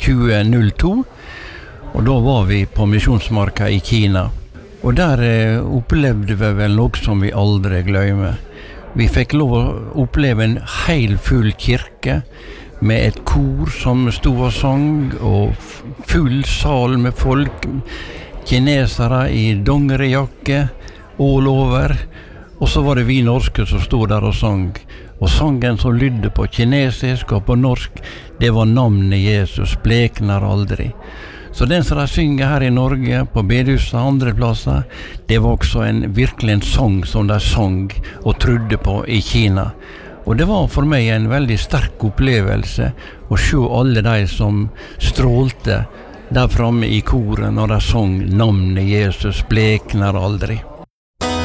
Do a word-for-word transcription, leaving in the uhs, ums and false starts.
tjue null to, og da var vi på Misjonsmarka i Kina. Og der eh, opplevde vi vel noe som vi aldri glemmer. Vi fikk lov å oppleve en hel full kirke, med et kor som stod og sang, og full sal med folk, kinesere i dongerijakke, all over. Og så var det vi norske som stod der og sang. Og sangen som lydde på kinesisk og på norsk, det var navnet Jesus, blekner aldri. Så den som de synger her i Norge, på bedehuset og andre plasser, det var også en, virkelig en sang som de sang og trodde på i Kina. Og det var for meg en veldig sterk opplevelse å se alle de som strålte der framme i koret når de sang navnet Jesus, blekner aldri.